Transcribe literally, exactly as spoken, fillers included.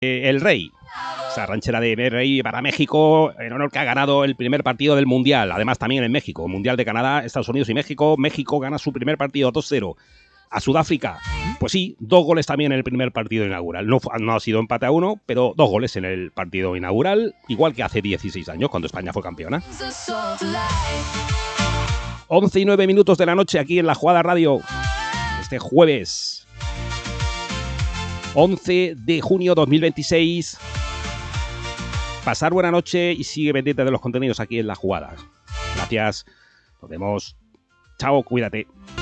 el Rey. Esa ranchera de Rey para México, en honor que ha ganado el primer partido del Mundial. Además, también en México. Mundial de Canadá, Estados Unidos y México. México gana su primer partido dos cero. A Sudáfrica, pues sí, dos goles también en el primer partido inaugural. No, no ha sido empate a uno, pero dos goles en el partido inaugural, igual que hace dieciséis años, cuando España fue campeona. once y nueve minutos de la noche aquí en La Jugada Radio. Este jueves once de junio dos mil veintiséis. Pasar buena noche y sigue pendiente de los contenidos aquí en La Jugada. Gracias. Nos vemos. Chao, cuídate.